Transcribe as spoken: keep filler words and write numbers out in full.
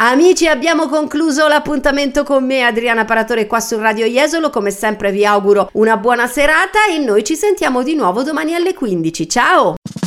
Amici, abbiamo concluso l'appuntamento con me, Adriana Paratore, qua su Radio Jesolo. Come sempre vi auguro una buona serata e noi ci sentiamo di nuovo domani alle quindici. Ciao!